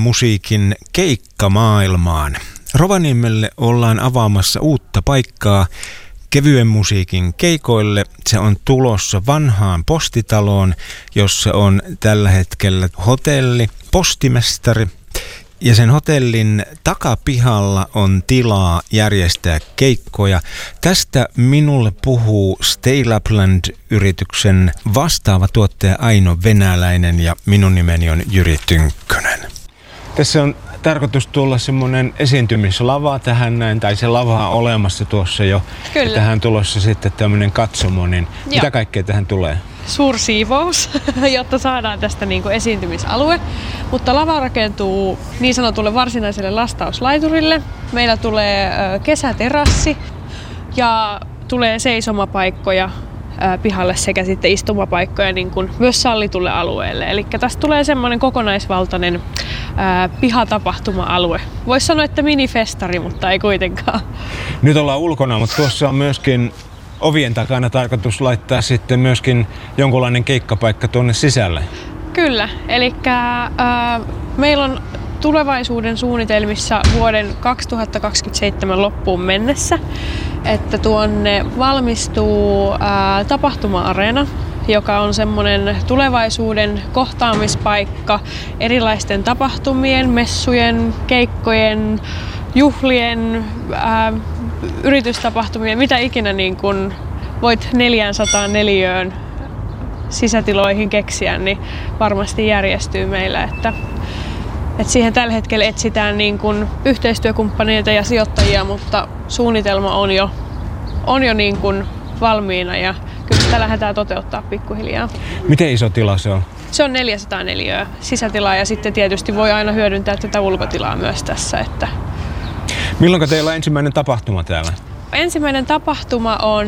musiikin keikkamaailmaan. Rovaniemelle ollaan avaamassa uutta paikkaa kevyen musiikin keikoille. Se on tulossa vanhaan postitaloon, jossa on tällä hetkellä hotelli, postimestari. Ja sen hotellin takapihalla on tilaa järjestää keikkoja. Tästä minulle puhuu Stay Lapland-yrityksen vastaava tuottaja Aino Venäläinen ja minun nimeni on Jyri Tynkkönen. Tässä on tarkoitus tulla semmoinen esiintymislava tähän näin, tai se lava on olemassa tuossa jo. Kyllä. Ja tähän tulossa sitten tämmöinen katsomo, niin mitä kaikkea tähän tulee? Suursiivous, jotta saadaan tästä niin kuin esiintymisalue, mutta lava rakentuu niin sanotulle varsinaiselle lastauslaiturille. Meillä tulee kesäterassi ja tulee seisomapaikkoja pihalle sekä sitten istumapaikkoja niin kuin myös sallitulle alueelle. Eli tästä tulee semmoinen kokonaisvaltainen pihatapahtuma-alue. Voisi sanoa, että minifestari, mutta ei kuitenkaan. Nyt ollaan ulkona, mutta tuossa on myöskin ovien takana tarkoitus laittaa sitten myöskin jonkunlainen keikkapaikka tuonne sisälle. Kyllä, eli meillä on tulevaisuuden suunnitelmissa vuoden 2027 loppuun mennessä, että tuonne valmistuu tapahtuma-areena, joka on semmoinen tulevaisuuden kohtaamispaikka erilaisten tapahtumien, messujen, keikkojen, juhlien, yritystapahtumien, mitä ikinä niin kun voit 400 neliöön sisätiloihin keksiä, niin varmasti järjestyy meillä. Että siihen tällä hetkellä etsitään niin kun yhteistyökumppaneita ja sijoittajia, mutta suunnitelma on jo niin kun valmiina ja kyllä sitä lähdetään toteuttaa pikkuhiljaa. Miten iso tila se on? Se on 400 neliöä sisätilaa ja sitten tietysti voi aina hyödyntää tätä ulkotilaa myös tässä. Että milloin teillä on ensimmäinen tapahtuma täällä? Ensimmäinen tapahtuma on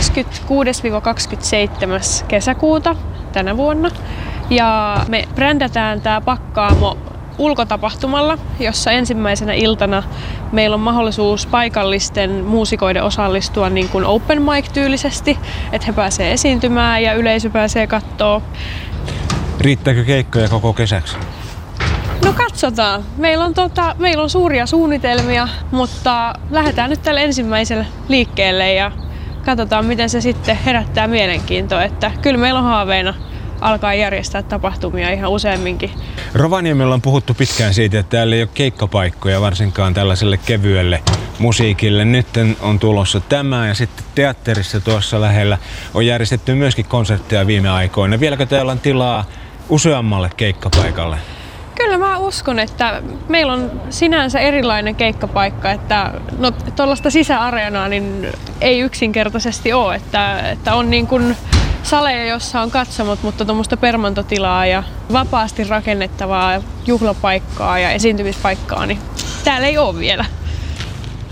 26-27. kesäkuuta tänä vuonna. Ja me brändätään tämä Pakkaamo ulkotapahtumalla, jossa ensimmäisenä iltana meillä on mahdollisuus paikallisten muusikoiden osallistua niin kuin open mic tyylisesti, että he pääsee esiintymään ja yleisö pääsee kattoo. Riittääkö keikkoja koko kesäksi? No katsotaan. Meillä on suuria suunnitelmia, mutta lähdetään nyt tälle ensimmäiselle liikkeelle ja katsotaan, miten se sitten herättää mielenkiintoa. Että kyllä meillä on haaveena alkaa järjestää tapahtumia ihan useamminkin. Rovaniemellä on puhuttu pitkään siitä, että täällä ei ole keikkapaikkoja varsinkaan tällaiselle kevyelle musiikille. Nyt on tulossa tämä ja sitten teatterissa tuossa lähellä on järjestetty myöskin konsertteja viime aikoina. Vieläkö täällä on tilaa useammalle keikkapaikalle? Kyllä mä uskon, että meillä on sinänsä erilainen keikkapaikka, että no tuollaista sisäareenaa niin ei yksinkertaisesti ole, että on niin kuin saleja, jossa on katsomot, mutta tuommoista permantotilaa ja vapaasti rakennettavaa juhlapaikkaa ja esiintymispaikkaa, niin täällä ei ole vielä.